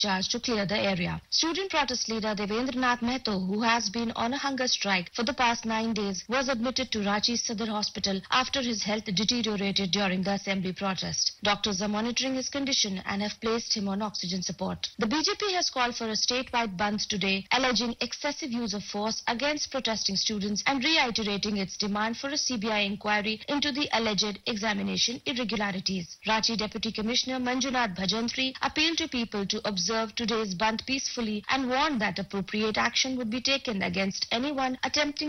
charge to clear the area. Student protest leader Devendranath Mehto, who has been on a hunger strike for the past 9 days, was admitted to Ranchi Sadar Hospital after his health deteriorated during the assembly protest. Doctors are monitoring his condition and have placed him on oxygen support. The BJP has called for a statewide bandh today, alleging excessive use of force against protesting students and reiterating its demand for a CBI inquiry into the alleged examination irregularities. Ranchi Deputy Commissioner Manjunath Bhajantri appealed to people to observe today's bandh peacefully and warned that appropriate action would be taken against anyone attempting